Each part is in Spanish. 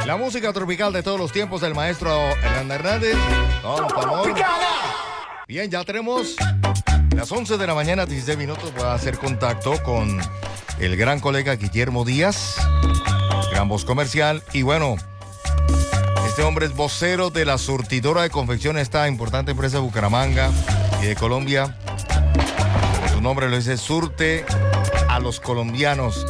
La música tropical de todos los tiempos del maestro Hernán Hernández. Con amor. Bien, ya tenemos las 11 de la mañana, 16 minutos. Voy a hacer contacto con el gran colega Guillermo Díaz, gran voz comercial. Y bueno, este hombre es vocero de la surtidora de confecciones, esta importante empresa de Bucaramanga y de Colombia. Su nombre lo dice, surte a los colombianos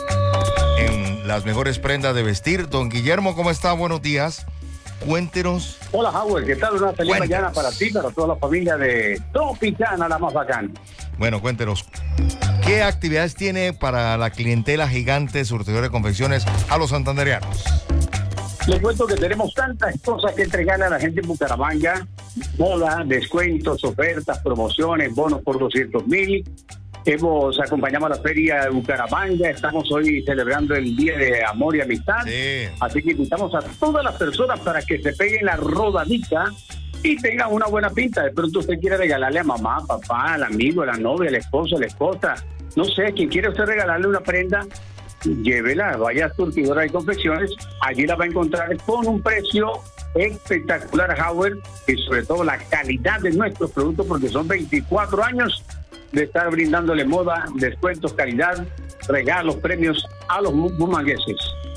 en las mejores prendas de vestir. Don Guillermo, ¿cómo está? Buenos días. Cuéntenos. Hola, Howard, ¿qué tal? Una feliz mañana para ti, para toda la familia de Tropicana, la más bacana. Bueno, cuéntenos, ¿qué actividades tiene para la clientela gigante surtidora de confecciones a los santandereanos? Les cuento que tenemos tantas cosas que entregarle a la gente en Bucaramanga: moda, descuentos, ofertas, promociones, bonos por 200,000. Acompañamos a la feria de Bucaramanga. Estamos hoy celebrando el Día de Amor y Amistad. Sí. Así que invitamos a todas las personas para que se peguen la rodadita y tengan una buena pinta. De pronto usted quiere regalarle a mamá, papá, al amigo, a la novia, al esposo, a la esposa. No sé, quien quiere usted regalarle una prenda, llévela, vaya a Surtidora de Confecciones. Allí la va a encontrar con un precio espectacular, Howard, y sobre todo la calidad de nuestros productos, porque son 24 años de estar brindándole moda, descuentos, calidad, regalos, premios a los bumangueses.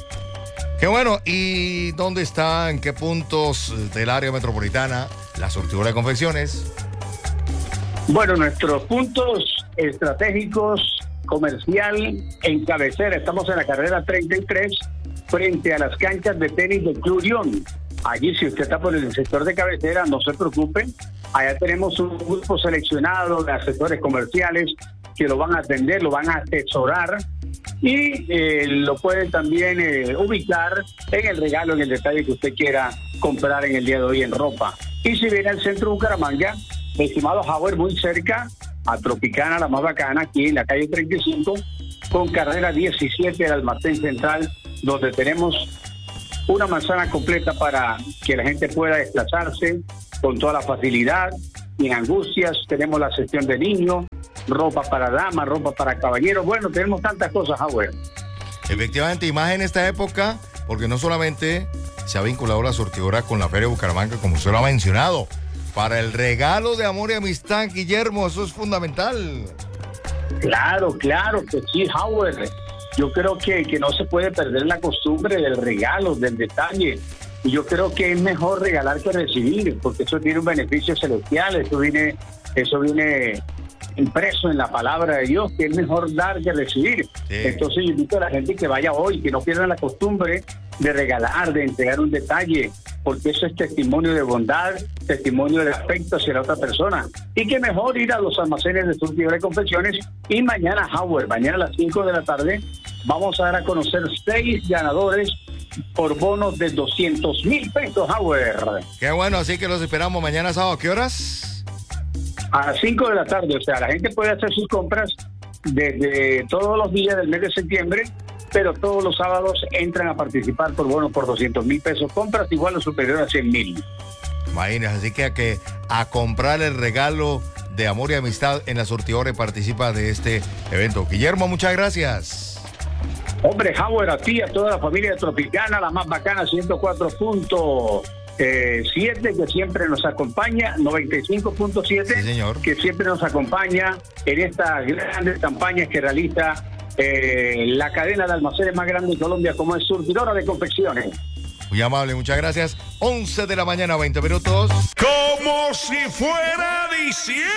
Qué bueno. ¿Y dónde está, en qué puntos del área metropolitana la surtidora de confecciones? Bueno, nuestros puntos estratégicos comercial en cabecera, estamos en la carrera 33, frente a las canchas de tenis del Club Unión. Allí, si usted está por el sector de cabecera, no se preocupe. Allá tenemos un grupo seleccionado de asesores comerciales que lo van a atender, lo van a asesorar y lo pueden también ubicar en el regalo, en el detalle que usted quiera comprar en el día de hoy en ropa. Y si viene al centro de Bucaramanga, estimado Howard, muy cerca a Tropicana, la más bacana, aquí en la calle 35, con carrera 17 del almacén central, donde tenemos una manzana completa para que la gente pueda desplazarse con toda la facilidad, sin angustias. Tenemos la sección de niños, ropa para damas, ropa para caballeros. Bueno, tenemos tantas cosas, Howard. Efectivamente, y más en esta época, porque no solamente se ha vinculado la surtidora con la Feria de Bucaramanga, como usted lo ha mencionado, para el regalo de amor y amistad, Guillermo, eso es fundamental. Claro que sí, Howard. Yo creo que no se puede perder la costumbre del regalo, del detalle. Y yo creo que es mejor regalar que recibir, porque eso tiene un beneficio celestial, eso viene impreso en la palabra de Dios, que es mejor dar que recibir. Sí. Entonces yo invito a la gente que vaya hoy, que no pierdan la costumbre de regalar, de entregar un detalle, porque eso es testimonio de bondad, testimonio de afecto hacia la otra persona. Y que mejor ir a los almacenes de Surtidora de Confecciones. Y mañana, Howard, mañana a las 5 de la tarde, vamos a dar a conocer 6 ganadores por bonos de 200,000 pesos, Howard. Qué bueno, así que los esperamos mañana sábado. ¿Qué horas? A las 5 de la tarde, o sea, la gente puede hacer sus compras desde todos los días del mes de septiembre, pero todos los sábados entran a participar por bonos por 200,000 pesos. Compras igual o superior a 100,000. Imagínate, así que a comprar el regalo de amor y amistad en la surtidora y participa de este evento. Guillermo, muchas gracias. Hombre, Howard, a ti, a toda la familia de Tropicana, la más bacana, 104.7, que siempre nos acompaña, 95.7, sí, señor, que siempre nos acompaña en estas grandes campañas que realiza la cadena de almacenes más grande de Colombia, como es Surtidora de Confecciones. Muy amable, muchas gracias. 11 de la mañana, 20 minutos. Como si fuera diciembre.